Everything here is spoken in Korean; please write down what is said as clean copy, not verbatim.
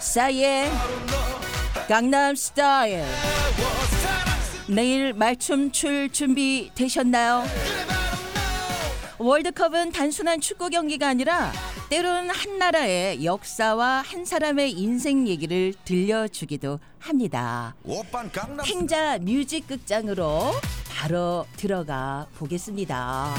싸이의 강남 스타일. 내일 말춤 출 준비 되셨나요? 월드컵은 단순한 축구 경기가 아니라 때론 한 나라의 역사와 한 사람의 인생 얘기를 들려주기도 합니다. 탱자 뮤직 극장으로 바로 들어가 보겠습니다.